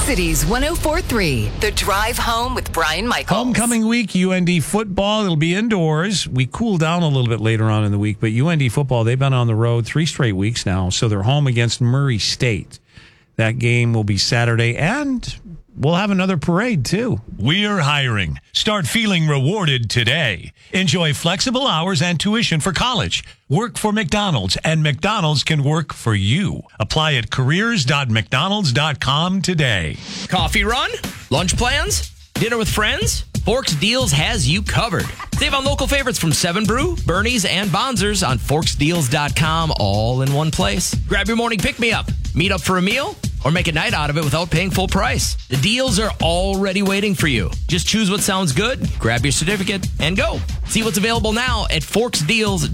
Cities 104.3, The Drive Home with Brian Michaels. Homecoming week, UND football. It'll be indoors. We cool down a little bit later on in the week, but UND football, they've been on the road 3 straight weeks now, so they're home against Murray State. That game will be Saturday, and we'll have another parade, too. We're hiring. Start feeling rewarded today. Enjoy flexible hours and tuition for college. Work for McDonald's, and McDonald's can work for you. Apply at careers.mcdonalds.com today. Coffee run? Lunch plans? Dinner with friends? Forks Deals has you covered. Save on local favorites from 7 Brew, Bernie's, and Bonzers on forksdeals.com, all in one place. Grab your morning pick-me-up, meet up for a meal, or make a night out of it without paying full price. The deals are already waiting for you. Just choose what sounds good, grab your certificate, and go. See what's available now at forksdeals.com.